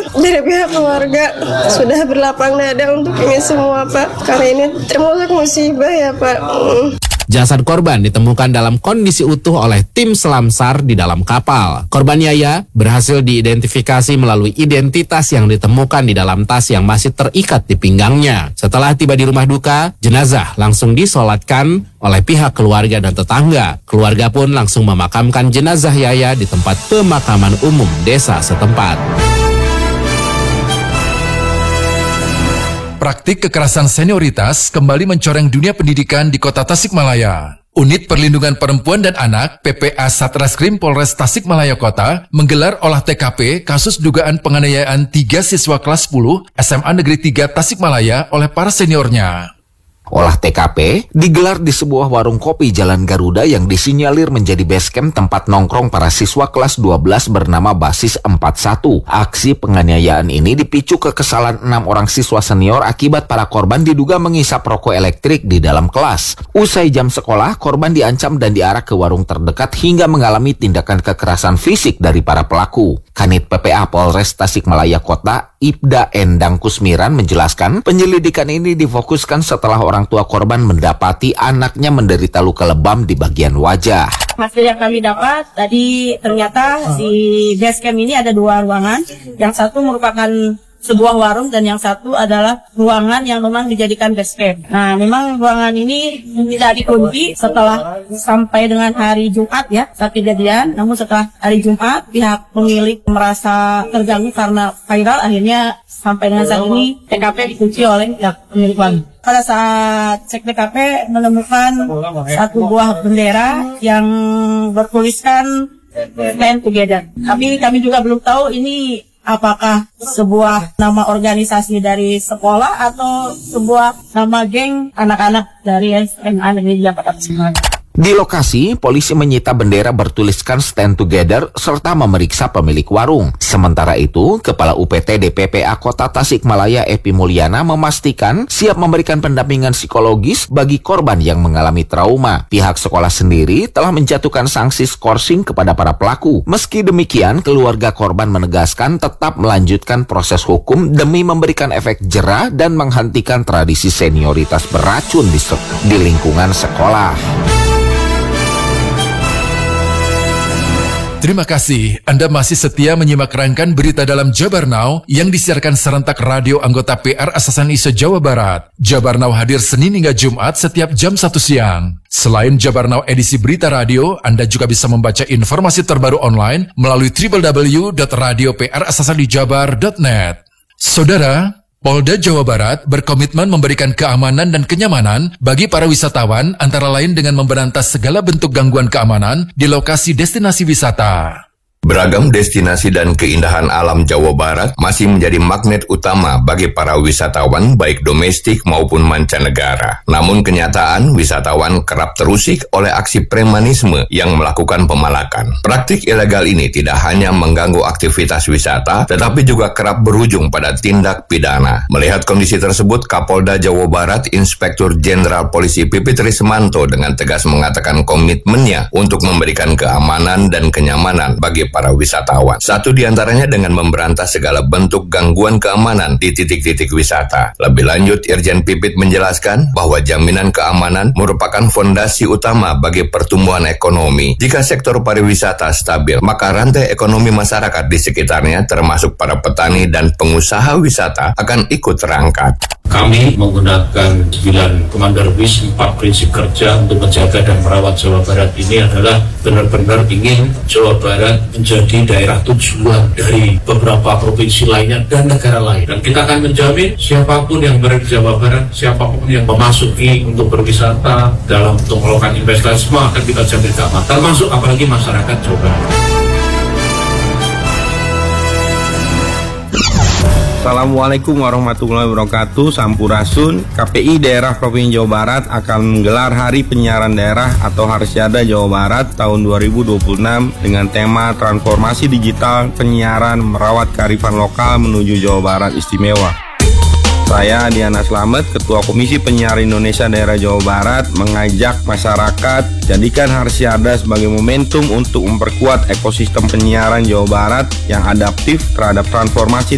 dari pihak keluarga sudah berlapang dada untuk ini semua, Pak. Karena ini termasuk musibah ya, Pak. Jasad korban ditemukan dalam kondisi utuh oleh tim selam SAR di dalam kapal. Korban Yaya berhasil diidentifikasi melalui identitas yang ditemukan di dalam tas yang masih terikat di pinggangnya. Setelah tiba di rumah duka, jenazah langsung disolatkan oleh pihak keluarga dan tetangga. Keluarga pun langsung memakamkan jenazah Yaya di tempat pemakaman umum desa setempat. Praktik kekerasan senioritas kembali mencoreng dunia pendidikan di Kota Tasikmalaya. Unit Perlindungan Perempuan dan Anak PPA Satreskrim Polres Tasikmalaya Kota menggelar olah TKP kasus dugaan penganiayaan 3 siswa kelas 10 SMA Negeri 3 Tasikmalaya oleh para seniornya. Olah TKP digelar di sebuah warung kopi Jalan Garuda yang disinyalir menjadi basecamp tempat nongkrong para siswa kelas 12 bernama Basis 41. Aksi penganiayaan ini dipicu kekesalan 6 orang siswa senior akibat para korban diduga mengisap rokok elektrik di dalam kelas. Usai jam sekolah, korban diancam dan diarak ke warung terdekat hingga mengalami tindakan kekerasan fisik dari para pelaku. Kanit PPA Polres Tasikmalaya Kota, Ibda Endang Kusmiran menjelaskan penyelidikan ini difokuskan setelah orang tua korban mendapati anaknya menderita luka lebam di bagian wajah. Hasil yang kami dapat tadi ternyata di basecamp ini ada 2 ruangan. Yang satu merupakan sebuah warung dan yang satu adalah ruangan yang memang dijadikan basecamp. Nah, memang ruangan ini tidak dikunci setelah sampai dengan hari Jumat ya saat kejadian. Namun setelah hari Jumat pihak pemilik merasa terganggu karena viral, akhirnya sampai dengan saat ini TKP dikunci oleh pihak pemilik warung. Pada saat cek TKP menemukan satu buah bendera yang bertuliskan Stand Together. Tapi kami juga belum tahu ini apakah sebuah nama organisasi dari sekolah atau sebuah nama geng anak-anak dari SMA Negeri 3 Tasikmalaya. Di lokasi, polisi menyita bendera bertuliskan Stand Together serta memeriksa pemilik warung. Sementara itu, Kepala UPT DPPA Kota Tasikmalaya Epi Mulyana memastikan siap memberikan pendampingan psikologis bagi korban yang mengalami trauma. Pihak sekolah sendiri telah menjatuhkan sanksi skorsing kepada para pelaku. Meski demikian, keluarga korban menegaskan tetap melanjutkan proses hukum demi memberikan efek jera dan menghentikan tradisi senioritas beracun di lingkungan sekolah. Terima kasih, Anda masih setia menyimak rangkaian berita dalam Jabar Now yang disiarkan serentak radio anggota PR Asasan ISO Jawa Barat. Jabar Now hadir Senin hingga Jumat setiap jam 1 siang. Selain Jabar Now edisi berita radio, Anda juga bisa membaca informasi terbaru online melalui www.radioprasasandijabar.net. Saudara, Polda Jawa Barat berkomitmen memberikan keamanan dan kenyamanan bagi para wisatawan antara lain dengan memberantas segala bentuk gangguan keamanan di lokasi destinasi wisata. Beragam destinasi dan keindahan alam Jawa Barat masih menjadi magnet utama bagi para wisatawan baik domestik maupun mancanegara. Namun kenyataan wisatawan kerap terusik oleh aksi premanisme yang melakukan pemalakan. Praktik ilegal ini tidak hanya mengganggu aktivitas wisata, tetapi juga kerap berujung pada tindak pidana. Melihat kondisi tersebut, Kapolda Jawa Barat Inspektur Jenderal Polisi Pipit Rismanto dengan tegas mengatakan komitmennya untuk memberikan keamanan dan kenyamanan bagi para wisatawan. Satu diantaranya dengan memberantas segala bentuk gangguan keamanan di titik-titik wisata. Lebih lanjut, Irjen Pipit menjelaskan bahwa jaminan keamanan merupakan fondasi utama bagi pertumbuhan ekonomi. Jika sektor pariwisata stabil, maka rantai ekonomi masyarakat di sekitarnya termasuk para petani dan pengusaha wisata akan ikut terangkat. Kami menggunakan 9 Komando Bis, 4 prinsip kerja untuk menjaga dan merawat Jawa Barat ini adalah benar-benar ingin Jawa Barat menjadi daerah tujuan dari beberapa provinsi lainnya dan negara lain. Dan kita akan menjamin siapapun yang berada di Jawa Barat, siapapun yang memasuki untuk berwisata dalam untuk melakukan investasi, semua akan kita jamin keamanan, termasuk apalagi masyarakat Jawa Barat. Assalamualaikum warahmatullahi wabarakatuh. Sampurasun. KPI Daerah Provinsi Jawa Barat akan menggelar Hari Penyiaran Daerah atau Harsiada Jawa Barat tahun 2026 dengan tema Transformasi Digital Penyiaran Merawat Kearifan Lokal Menuju Jawa Barat Istimewa. Saya Diana Slamet, Ketua Komisi Penyiaran Indonesia Daerah Jawa Barat, mengajak masyarakat jadikan Harsiada sebagai momentum untuk memperkuat ekosistem penyiaran Jawa Barat yang adaptif terhadap transformasi